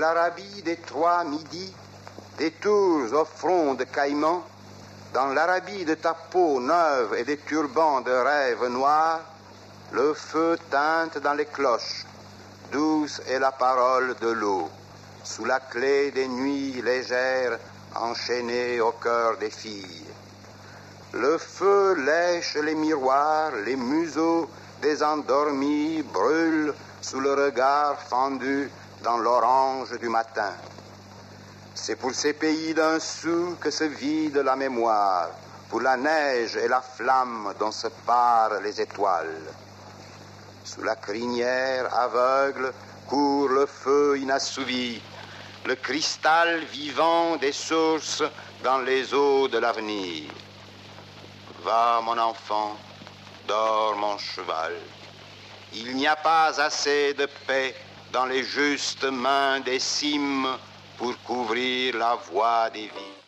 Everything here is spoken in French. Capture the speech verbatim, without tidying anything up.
L'Arabie des trois midis, des tours au front de caïman, dans l'Arabie de ta peau neuve et des turbans de rêves noirs, le feu teinte dans les cloches, douce est la parole de l'eau, sous la clé des nuits légères enchaînées au cœur des filles. Le feu lèche les miroirs, les museaux des endormis brûlent sous le regard fendu dans l'orange du matin. C'est pour ces pays d'un sou que se vide la mémoire, pour la neige et la flamme dont se parent les étoiles. Sous la crinière aveugle court le feu inassouvi, le cristal vivant des sources dans les eaux de l'avenir. Va, mon enfant, dors, mon cheval. Il n'y a pas assez de paix dans les justes mains des cimes pour couvrir la voie des vies.